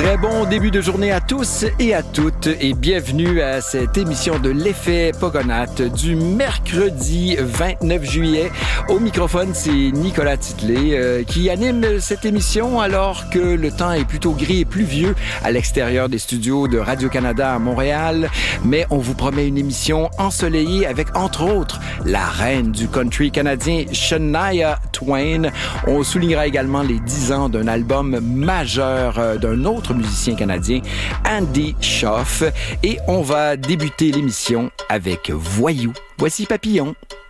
Très bon début de journée à tous et à toutes et bienvenue à cette émission de l'effet Pogonat du mercredi 29 juillet. Au microphone, c'est Nicolas Titley qui anime cette émission alors que le temps est plutôt gris et pluvieux à l'extérieur des studios de Radio-Canada à Montréal. Mais on vous promet une émission ensoleillée avec, entre autres, la reine du country canadien, Shania Twain. On soulignera également les 10 ans d'un album majeur d'un autre musicien canadien, Andy Schaaf. Et on va débuter l'émission avec Voyou. Voici Papillon.